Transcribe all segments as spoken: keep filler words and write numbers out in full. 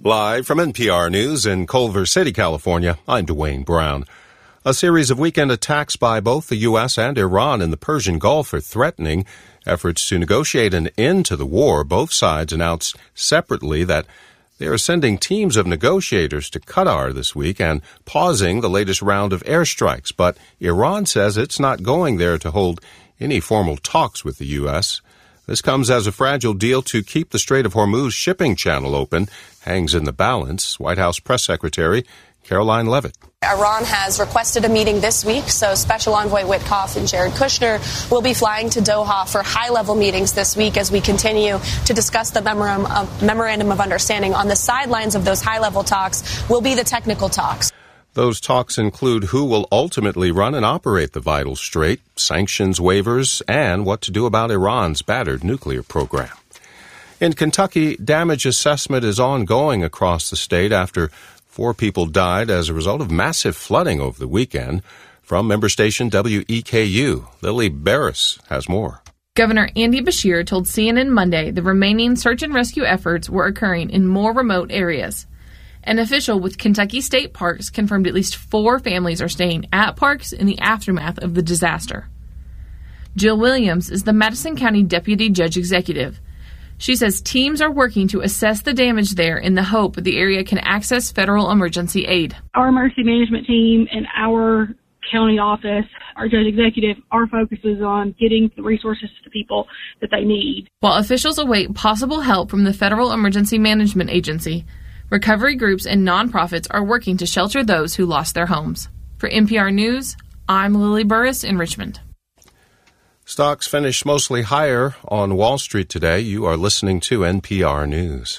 Live from N P R News in Culver City, California, I'm Dwayne Brown. A series of weekend attacks by both the U S and Iran in the Persian Gulf are threatening efforts to negotiate an end to the war. Both sides announced separately that they are sending teams of negotiators to Qatar this week and pausing the latest round of airstrikes. But Iran says it's not going there to hold any formal talks with the U S. This comes as a fragile deal to keep the Strait of Hormuz shipping channel open hangs in the balance. White House Press Secretary Caroline Leavitt. Iran has requested a meeting this week, so Special Envoy Witkoff and Jared Kushner will be flying to Doha for high-level meetings this week as we continue to discuss the memorandum of, memorandum of understanding. On the sidelines of those high-level talks will be the technical talks. Those talks include who will ultimately run and operate the vital strait, sanctions waivers, and what to do about Iran's battered nuclear program. In Kentucky, damage assessment is ongoing across the state after four people died as a result of massive flooding over the weekend. From member station W E K U, Lily Barris has more. Governor Andy Beshear told C N N Monday the remaining search and rescue efforts were occurring in more remote areas. An official with Kentucky State Parks confirmed at least four families are staying at parks in the aftermath of the disaster. Jill Williams is the Madison County Deputy Judge Executive. She says teams are working to assess the damage there in the hope the area can access federal emergency aid. Our emergency management team and our county office, our judge executive, our focus is on getting the resources to the people that they need. While officials await possible help from the Federal Emergency Management Agency, recovery groups and nonprofits are working to shelter those who lost their homes. For N P R News, I'm Lily Burris in Richmond. Stocks finished mostly higher on Wall Street today. You are listening to N P R News.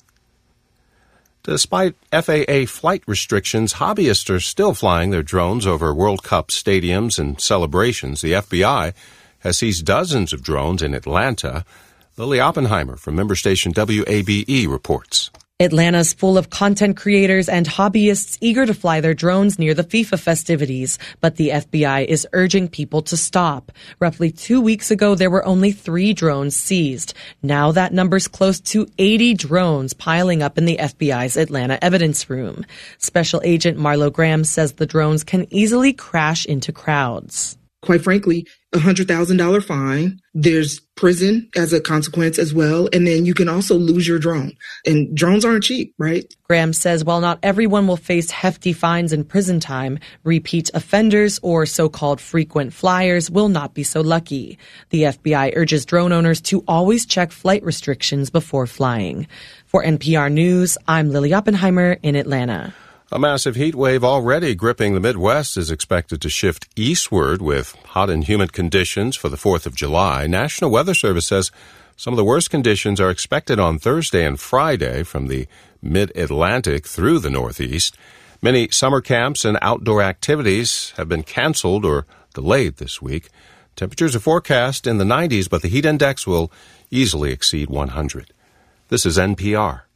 Despite F A A flight restrictions, hobbyists are still flying their drones over World Cup stadiums and celebrations. The F B I has seized dozens of drones in Atlanta. Lily Oppenheimer from member station W A B E reports. Atlanta's full of content creators and hobbyists eager to fly their drones near the FIFA festivities, but the F B I is urging people to stop. Roughly two weeks ago, there were only three drones seized. Now that number's close to eighty drones piling up in the F B I's Atlanta evidence room. Special Agent Marlo Graham says the drones can easily crash into crowds. Quite frankly, a one hundred thousand dollars fine. There's prison as a consequence as well. And then you can also lose your drone. And drones aren't cheap, right? Graham says while not everyone will face hefty fines and prison time, repeat offenders or so-called frequent flyers will not be so lucky. The F B I urges drone owners to always check flight restrictions before flying. For N P R News, I'm Lily Oppenheimer in Atlanta. A massive heat wave already gripping the Midwest is expected to shift eastward with hot and humid conditions for the fourth of July. National Weather Service says some of the worst conditions are expected on Thursday and Friday from the mid-Atlantic through the Northeast. Many summer camps and outdoor activities have been canceled or delayed this week. Temperatures are forecast in the nineties, but the heat index will easily exceed one hundred. This is N P R.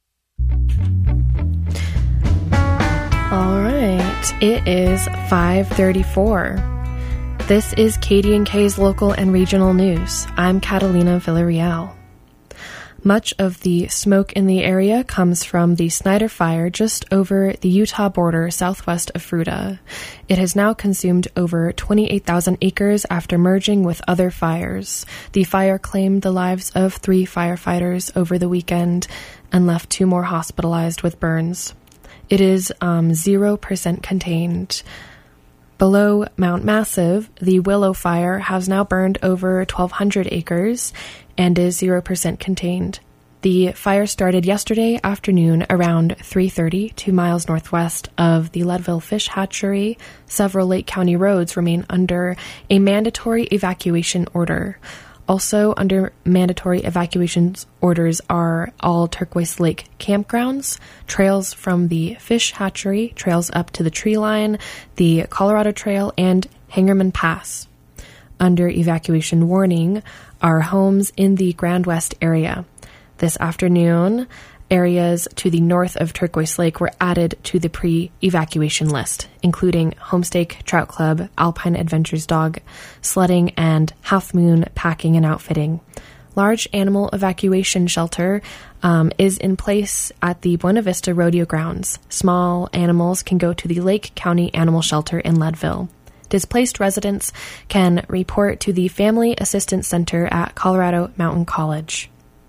All right, it is five thirty-four. This is K D and K's local and regional news. I'm Catalina Villarreal. Much of the smoke in the area comes from the Snyder Fire just over the Utah border southwest of Fruita. It has now consumed over twenty-eight thousand acres after merging with other fires. The fire claimed the lives of three firefighters over the weekend and left two more hospitalized with burns. It is um, zero percent contained. Below Mount Massive, the Willow Fire has now burned over twelve hundred acres and is zero percent contained. The fire started yesterday afternoon around three thirty, two miles northwest of the Leadville Fish Hatchery. Several Lake County roads remain under a mandatory evacuation order. Also under mandatory evacuation orders are all Turquoise Lake campgrounds, trails from the fish hatchery, trails up to the tree line, the Colorado Trail, and Hangerman Pass. Under evacuation warning are homes in the Grand West area. This afternoon, areas to the north of Turquoise Lake were added to the pre-evacuation list, including Homestake Trout Club, Alpine Adventures Dog Sledding, and Half Moon Packing and Outfitting. large animal evacuation shelter um, is in place at the Buena Vista Rodeo Grounds. Small animals can go to the Lake County Animal Shelter in Leadville. Displaced residents can report to the Family Assistance Center at Colorado Mountain College.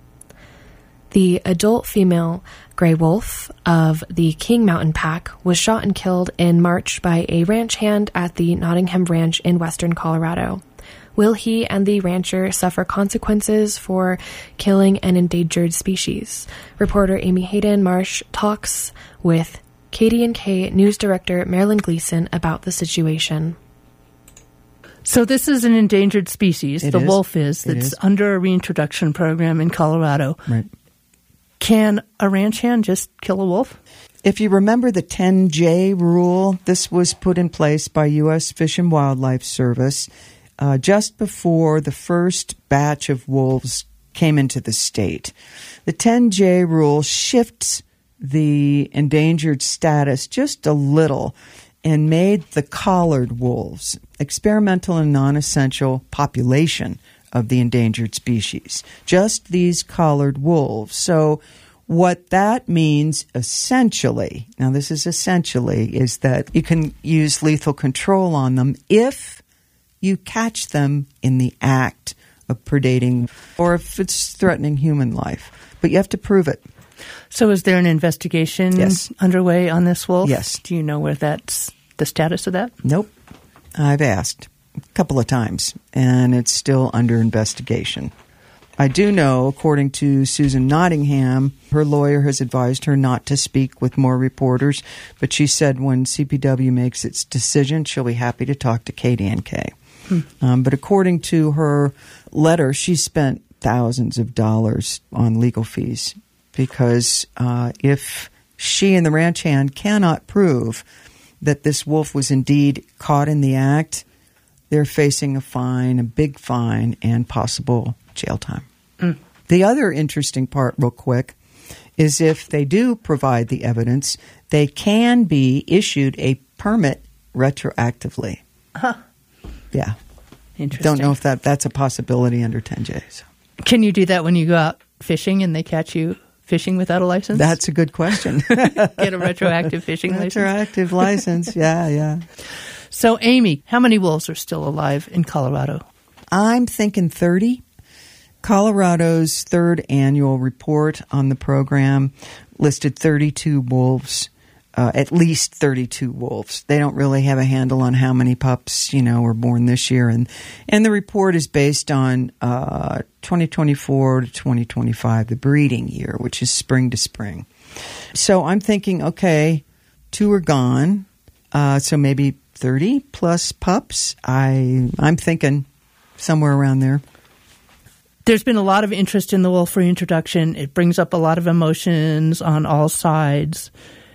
The adult female gray wolf of the King Mountain Pack was shot and killed in March by a ranch hand at the Nottingham Ranch in western Colorado. Will he and the rancher suffer consequences for killing an endangered species? Reporter Amy Hayden Marsh talks with K D N K News Director Marilyn Gleason about the situation. So this is an endangered species, It the is. wolf is, It that's is. under a reintroduction program in Colorado. Right. Can a ranch hand just kill a wolf? If you remember the ten J rule, this was put in place by U S Fish and Wildlife Service uh, just before the first batch of wolves came into the state. The ten J rule shifts the endangered status just a little and made the collared wolves experimental and non-essential population of the endangered species. Just these collared wolves. So what that means essentially, now this is essentially, is that you can use lethal control on them if you catch them in the act of predating or if it's threatening human life. But you have to prove it. So is there an investigation Yes. underway on this wolf? Yes. Do you know where that's the status of that? Nope. I've asked a couple of times, and it's still under investigation. I do know, according to Susan Nottingham, her lawyer has advised her not to speak with more reporters, but she said when C P W makes its decision, she'll be happy to talk to K D N K. Hmm. Um, but according to her letter, she spent thousands of dollars on legal fees because uh, if she and the ranch hand cannot prove that this wolf was indeed caught in the act, they're facing a fine, a big fine, and possible jail time. Mm. The other interesting part, real quick, is if they do provide the evidence, they can be issued a permit retroactively. Huh. Yeah. Interesting. Don't know if that, that's a possibility under ten J. So. Can you do that when you go out fishing and they catch you fishing without a license? That's a good question. Get a retroactive fishing license? Retroactive license, yeah, yeah. So, Amy, how many wolves are still alive in Colorado? I'm thinking thirty. Colorado's third annual report on the program listed thirty-two wolves, uh, at least thirty-two wolves. They don't really have a handle on how many pups, you know, were born this year. And, and the report is based on uh, twenty twenty-four to twenty twenty-five, the breeding year, which is spring to spring. So I'm thinking, okay, two are gone, uh, so maybe thirty plus pups. I, I'm thinking somewhere around there. There's been a lot of interest in the wolf reintroduction. It brings up a lot of emotions on all sides.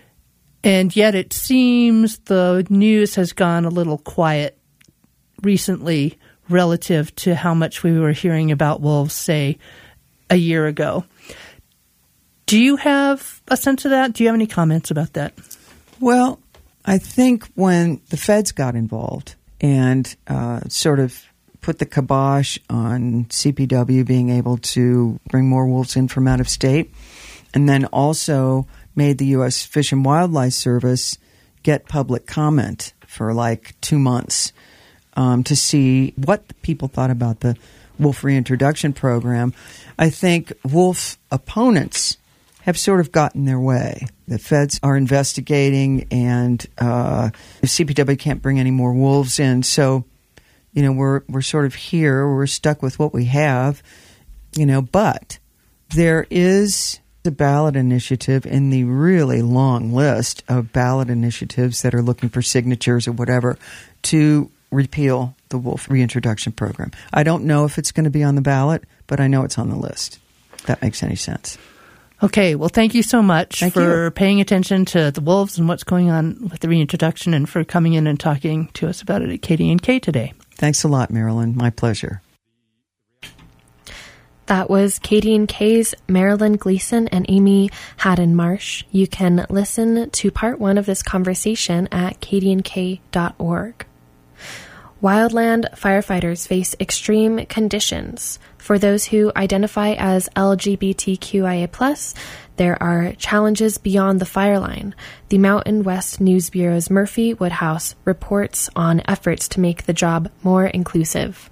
And yet it seems the news has gone a little quiet recently relative to how much we were hearing about wolves, say, a year ago. Do you have a sense of that? Do you have any comments about that? Well, I think when the feds got involved and uh, sort of put the kibosh on C P W being able to bring more wolves in from out of state, and then also made the U S Fish and Wildlife Service get public comment for like two months um, to see what people thought about the wolf reintroduction program, I think wolf opponents have sort of gotten their way. The feds are investigating, and uh, the C P W can't bring any more wolves in. So, you know, we're we're sort of here. We're stuck with what we have, you know. But there is a ballot initiative in the really long list of ballot initiatives that are looking for signatures or whatever to repeal the wolf reintroduction program. I don't know if it's going to be on the ballot, but I know it's on the list. If that makes any sense. Okay, well, thank you so much Thank for you. paying attention to the wolves and what's going on with the reintroduction, and for coming in and talking to us about it at K D N K today. Thanks a lot, Marilyn. My pleasure. That was K D N K's Marilyn Gleason and Amy Haddon Marsh. You can listen to part one of this conversation at k d n k dot org. Wildland firefighters face extreme conditions. For those who identify as L G B T Q I A plus, there are challenges beyond the fire line. The Mountain West News Bureau's Murphy Woodhouse reports on efforts to make the job more inclusive.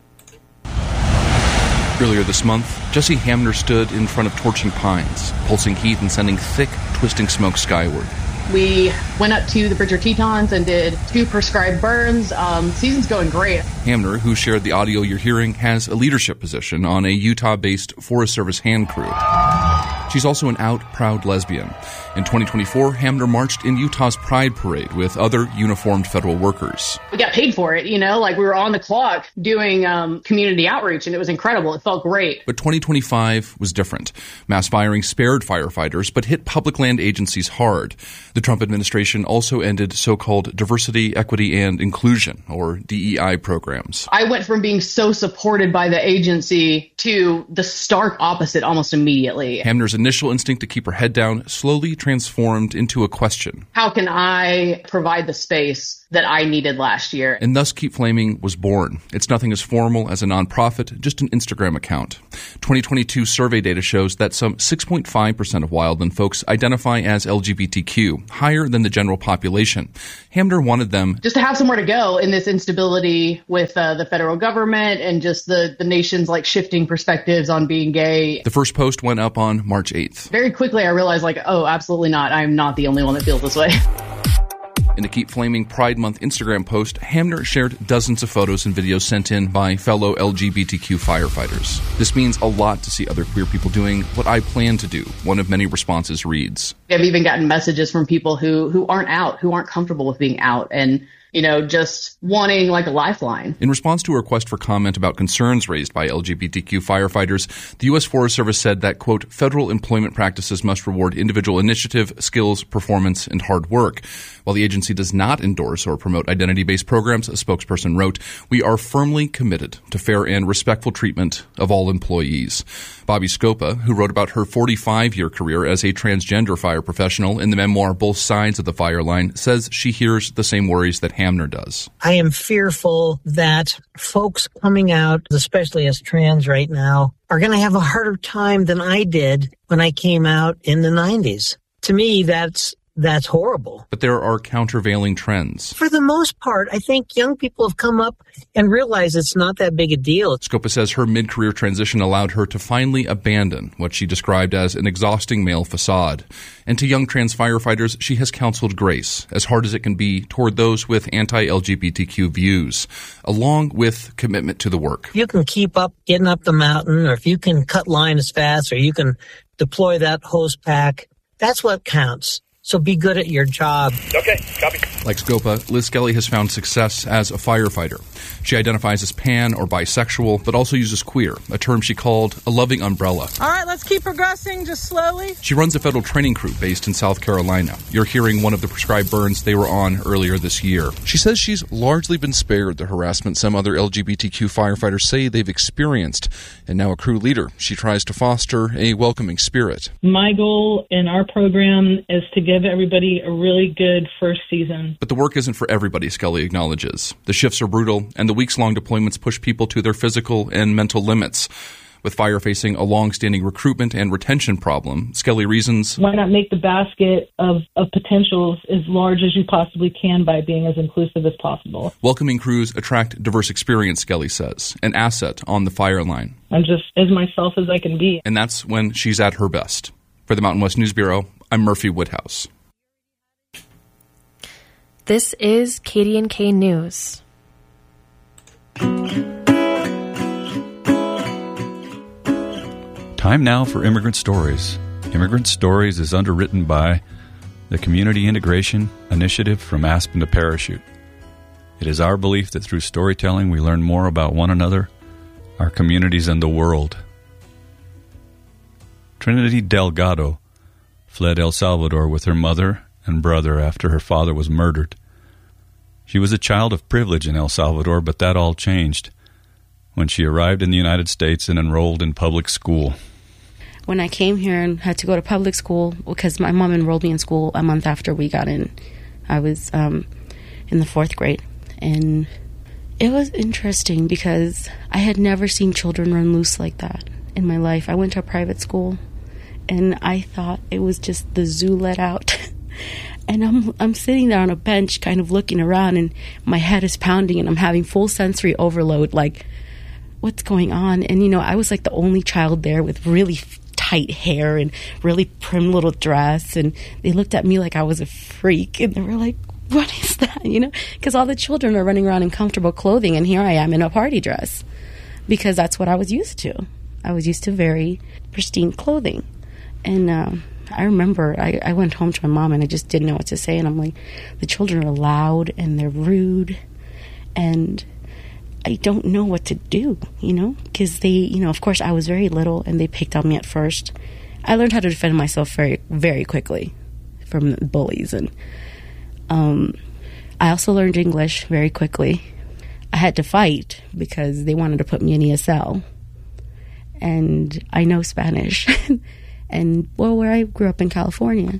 Earlier this month, Jesse Hamner stood in front of torching pines, pulsing heat and sending thick, twisting smoke skyward. We went up to the Bridger Tetons and did two prescribed burns. Um, season's going great. Hamner, who shared the audio you're hearing, has a leadership position on a Utah-based Forest Service hand crew. She's also an out, proud lesbian. In twenty twenty-four, Hamner marched in Utah's Pride Parade with other uniformed federal workers. We got paid for it, you know, like we were on the clock doing um, community outreach, and it was incredible. It felt great. But twenty twenty-five was different. Mass firing spared firefighters, but hit public land agencies hard. The Trump administration also ended so-called diversity, equity, and inclusion, or D E I programs. I went from being so supported by the agency to the stark opposite almost immediately. Hamner's initial instinct to keep her head down slowly transformed into a question. How can I provide the space that I needed last year? And thus Keep Flaming was born. It's nothing as formal as a nonprofit, just an Instagram account. twenty twenty-two survey data shows that some six point five percent of wildland folks identify as L G B T Q, higher than the general population. Hamner wanted them just to have somewhere to go in this instability with uh, the federal government and just the, the nation's like shifting perspectives on being gay. The first post went up on March eighth. Very quickly I realized like, oh, absolutely not. I'm not the only one that feels this way. In a Keep Flaming Pride Month Instagram post, Hamner shared dozens of photos and videos sent in by fellow L G B T Q firefighters. This means a lot to see other queer people doing what I plan to do, one of many responses reads. I've even gotten messages from people who, who aren't out, who aren't comfortable with being out, and you know, just wanting like a lifeline. In response to a request for comment about concerns raised by L G B T Q firefighters, the U S Forest Service said that, quote, federal employment practices must reward individual initiative, skills, performance, and hard work. While the agency does not endorse or promote identity-based programs, a spokesperson wrote, we are firmly committed to fair and respectful treatment of all employees. Bobby Scopa, who wrote about her forty-five-year career as a transgender fire professional in the memoir Both Sides of the Fire Line, says she hears the same worries that Hamner does. I am fearful that folks coming out, especially as trans right now, are going to have a harder time than I did when I came out in the nineties. To me, that's That's horrible. But there are countervailing trends. For the most part, I think young people have come up and realized it's not that big a deal. Scopa says her mid-career transition allowed her to finally abandon what she described as an exhausting male facade. And to young trans firefighters, she has counseled grace, as hard as it can be, toward those with anti-L G B T Q views, along with commitment to the work. If you can keep up, getting up the mountain, or if you can cut line as fast, or you can deploy that hose pack, that's what counts. So be good at your job. Okay, copy. Like Scopa, Liz Skelly has found success as a firefighter. She identifies as pan or bisexual, but also uses queer, a term she called a loving umbrella. All right, let's keep progressing, just slowly. She runs a federal training crew based in South Carolina. You're hearing one of the prescribed burns they were on earlier this year. She says she's largely been spared the harassment some other L G B T Q firefighters say they've experienced. And now a crew leader, she tries to foster a welcoming spirit. My goal in our program is to give Give everybody a really good first season. But the work isn't for everybody, Skelly acknowledges. The shifts are brutal, and the weeks-long deployments push people to their physical and mental limits. With fire facing a long-standing recruitment and retention problem, Skelly reasons, why not make the basket of, of potentials as large as you possibly can by being as inclusive as possible? Welcoming crews attract diverse experience, Skelly says, an asset on the fire line. I'm just as myself as I can be. And that's when she's at her best. For the Mountain West News Bureau, I'm Murphy Woodhouse. This is K D N K News. Time now for Immigrant Stories. Immigrant Stories is underwritten by the Community Integration Initiative from Aspen to Parachute. It is our belief that through storytelling we learn more about one another, our communities, and the world. Trinity Delgado fled El Salvador with her mother and brother after her father was murdered. She was a child of privilege in El Salvador, but that all changed when she arrived in the United States and enrolled in public school. When I came here and had to go to public school, because my mom enrolled me in school a month after we got in, I was um, in the fourth grade. And It was interesting because I had never seen children run loose like that in my life. I went to a private school, and I thought it was just the zoo let out. And I'm I'm sitting there on a bench kind of looking around, and my head is pounding, and I'm having full sensory overload, like, what's going on? And, you know, I was like the only child there with really tight hair and really prim little dress, and they looked at me like I was a freak, and they were like, what is that, you know? Because all the children are running around in comfortable clothing, and here I am in a party dress, because that's what I was used to. I was used to very pristine clothing. And um, I remember I, I went home to my mom, and I just didn't know what to say, and I'm like, the children are loud, and they're rude, and I don't know what to do, you know? Because they, you know, of course, I was very little, and they picked on me at first. I learned how to defend myself very, very quickly from bullies, and Um, I also learned English very quickly. I had to fight because they wanted to put me in E S L. And I know Spanish. And, well, where I grew up in California,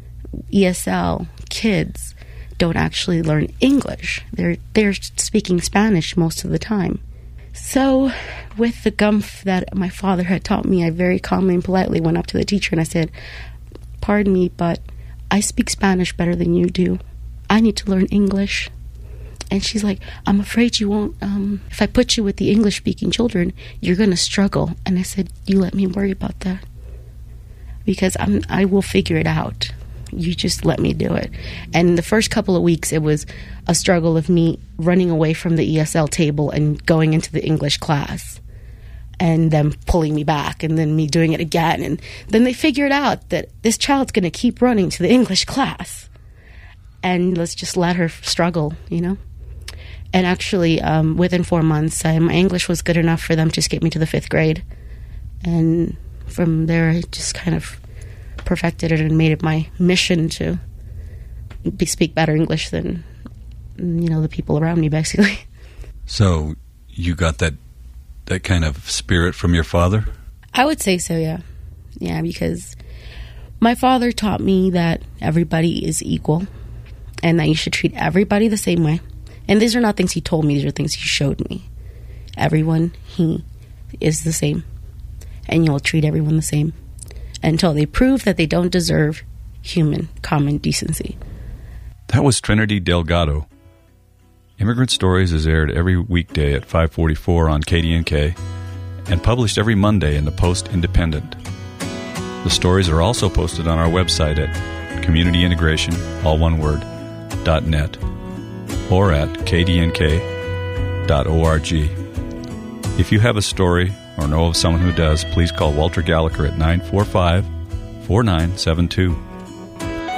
E S L kids don't actually learn English. They're, they're speaking Spanish most of the time. So with the gumph that my father had taught me, I very calmly and politely went up to the teacher and I said, pardon me, but I speak Spanish better than you do. I need to learn English. And she's like, I'm afraid you won't, um, if I put you with the English-speaking children, you're going to struggle. And I said, you let me worry about that. Because I'm, I will figure it out. You just let me do it. And the first couple of weeks, it was a struggle of me running away from the E S L table and going into the English class. And them pulling me back, and then me doing it again. And then they figured out that this child's going to keep running to the English class. And let's just let her struggle, you know? And actually, um, within four months, uh, my English was good enough for them to get me to the fifth grade. And from there, I just kind of perfected it and made it my mission to be, speak better English than, you know, the people around me, basically. So you got that that kind of spirit from your father? I would say so, yeah. Yeah, because my father taught me that everybody is equal, and that you should treat everybody the same way. And these are not things he told me, these are things he showed me. Everyone, he is the same. And you'll treat everyone the same until they prove that they don't deserve human common decency. That was Trinity Delgado. Immigrant Stories is aired every weekday at five forty-four on K D N K and published every Monday in the Post-Independent. The stories are also posted on our website at community integration, all one word, .net or at k d n k dot org. If you have a story or know of someone who does, please call Walter Gallagher at nine four five, four nine seven two.